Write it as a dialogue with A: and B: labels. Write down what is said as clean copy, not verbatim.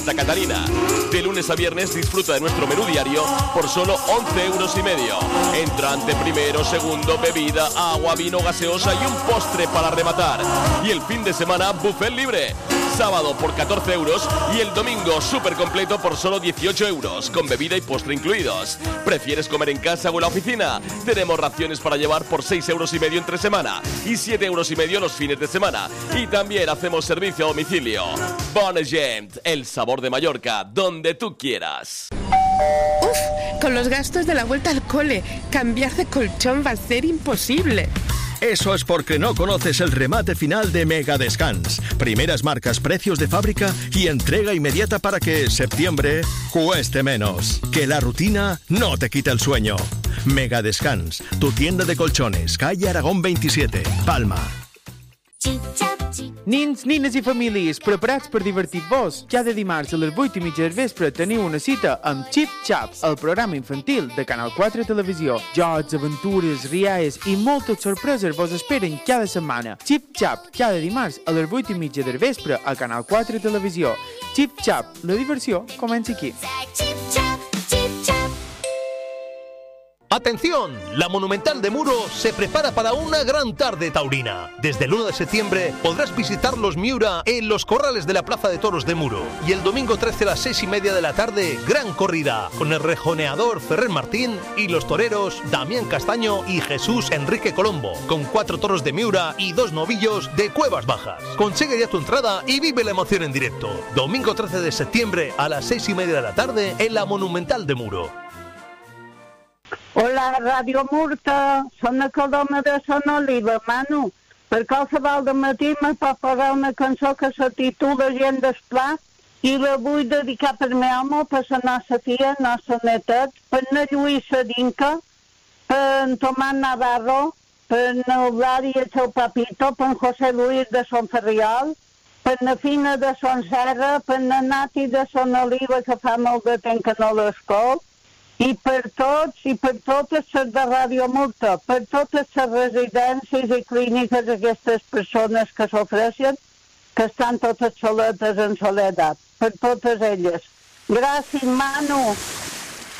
A: Santa Catalina. De lunes a viernes disfruta de nuestro menú diario por solo 11,5 €. Entrante primero, segundo, bebida, agua, vino, gaseosa y un postre para rematar. Y el fin de semana, buffet libre. Sábado por 14 € y el domingo súper completo por solo 18 €, con bebida y postre incluidos. ¿Prefieres comer en casa o en la oficina? Tenemos raciones para llevar por 6,5 € entre semana y 7,5 € los fines de semana. Y también hacemos servicio a domicilio. Bona Gent, el sabor de Mallorca, donde tú quieras.
B: Uf, con los gastos de la vuelta al cole, cambiar de colchón va a ser imposible.
C: Eso es porque no conoces el remate final de Mega Descans. Primeras marcas, precios de fábrica y entrega inmediata para que septiembre cueste menos. Que la rutina no te quite el sueño. Mega Descans, tu tienda de colchones, calle Aragón 27, Palma.
D: Nins, nines i famílies, preparats per divertir-vos? Cada dimarts a les 8:30 del vespre teniu una cita amb Chip Chap, el programa infantil de Canal 4 Televisió. Jocs, aventures, rialles i moltes sorpreses vos esperen cada setmana. Chip Chap, cada dimarts a les 8:30 del vespre a Canal 4 Televisió. Chip Chap, la diversió comença aquí.
E: ¡Atención! La Monumental de Muro se prepara para una gran tarde taurina. Desde el 1 de septiembre podrás visitar los Miura en los corrales de la Plaza de Toros de Muro. Y el domingo 13 a las 6:30 de la tarde, gran corrida, con el rejoneador Ferrer Martín y los toreros Damián Castaño y Jesús Enrique Colombo, con 4 toros de Miura y 2 novillos de Cuevas Bajas. Consigue ya tu entrada y vive la emoción en directo. Domingo 13 de septiembre a las 6:30 de la tarde en la Monumental de Muro.
F: Hola, Ràdio Murta, soc la Coloma de Son Oliva, Manu. Per qualsevol de matí me pot posar una cançó que se titula Gent d'Esplà i la vull dedicar per meu home, per la nostra filla, nostra netet, per na Lluïsa Dinca, per en Tomàs Navarro, per n'Eulàlia i el seu papito, per en José Luis de Son Ferriol, per na Fina de Son Serra, per na Nati de Son Oliva, que fa molt de temps que no l'escolt, i per tots i per totes les de Ràdio Murta, per totes les residències i clíniques d'aquestes persones que s'ofreixen, que estan totes soletes en soledat, per totes elles. Gràcies, Manu.